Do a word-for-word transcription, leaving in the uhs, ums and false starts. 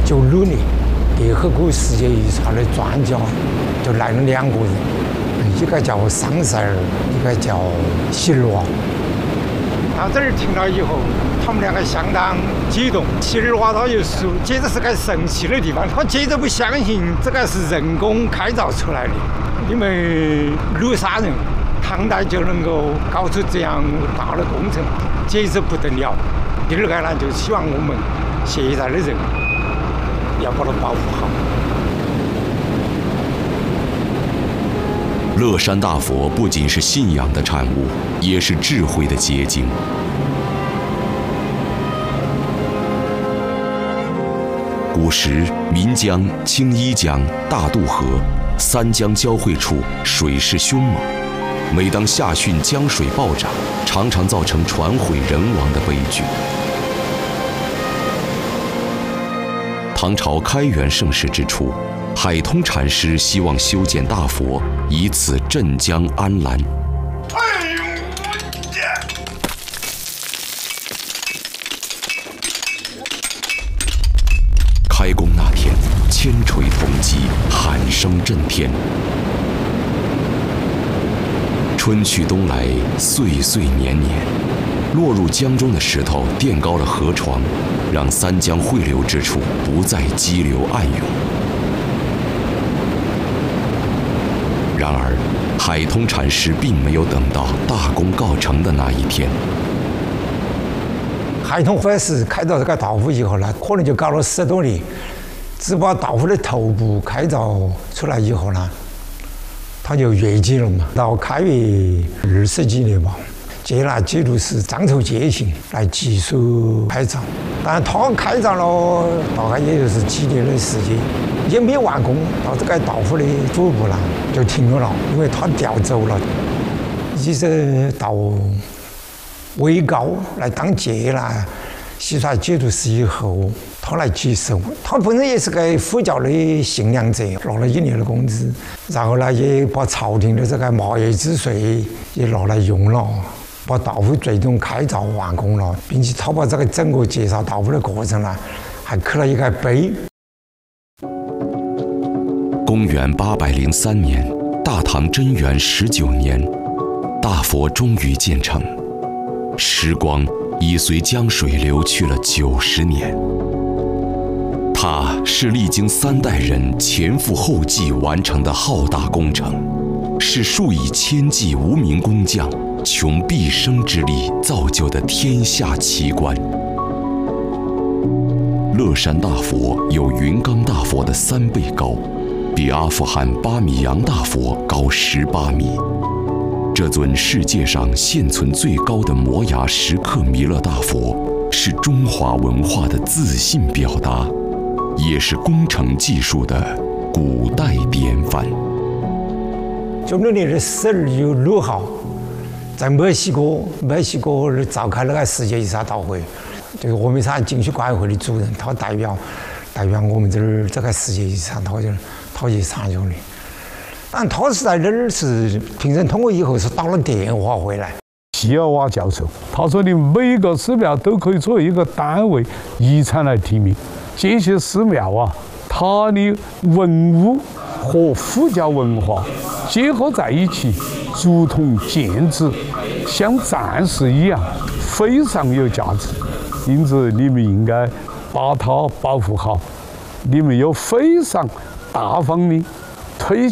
九六年，联合国世界遗产的专家就来了两个人，一个叫桑塞尔，一个叫希尔瓦。到这儿听了以后，他们两个相当激动。希尔瓦他就说：“简直是个神奇的地方，他简直不相信这个是人工开凿出来的，因为鲁沙人唐代就能够搞出这样大的工程，简直不得了。”第二个呢，就希望我们现在的人要把它保护好。 乐山大佛不仅是信仰的产物，也是智慧的结晶。古时岷江、青衣江、大渡河三江交汇处水势凶猛，每当夏汛江水暴涨，常常造成船毁人亡的悲剧。唐朝开元盛世之初，海通禅师希望修建大佛，以此镇江安澜。开工那天，千锤铜击，喊声震天。春去冬来，岁岁年年，落入江中的石头垫高了河床，让三江汇流之处不再激流暗涌。然而，海通禅师并没有等到大功告成的那一天。 海通法师开凿这个大佛以后呢，可能就搞了十多年，只把大佛的头部开凿出来以后呢，他就圆寂了嘛。到开元二十几年吧，接纳记录是张筹节行来技术开凿，但他开凿了大概也就是几年的时间，也没完工。到这个大佛的左部呢就停了，因为他调走了，一直到魏高来当节啦，西川节度使以后，他来接手。他本身也是个佛教的信仰者，拿了一年的工资，然后呢，也把朝廷的这个麻叶之税也拿来用了，把大佛最终开凿完工了，并且他把这个整个介绍大佛的过程呢，还刻了一个碑。 公元八百零三年，大唐贞元十九年，大佛终于建成。时光已随江水流去了九十年，它是历经三代人前赴后继完成的浩大工程，是数以千计无名工匠穷毕生之力造就的天下奇观。乐山大佛有云冈大佛的三倍高，比阿富汗巴米扬大佛高十八米。这尊世界上现存最高的摩崖石刻弥勒大佛，是中华文化的自信表达，也是工程技术的古代典范。 九六年的十二月六号，在墨西哥，墨西哥召开那个世界遗产大会，这个峨眉山景区管委会的主任，他代表代表我们这儿这个世界遗产，他就他去参与的。但他是在那儿是评审通过以后是打了电话回来。 希尔瓦教授他说：“你每个寺庙都可以作为一个单位遗产来提名。这些寺庙啊，它的文物和佛教文化结合在一起，如同建筑，像钻石一样，非常有价值。因此，你们应该把它保护好。你们有非常大方的推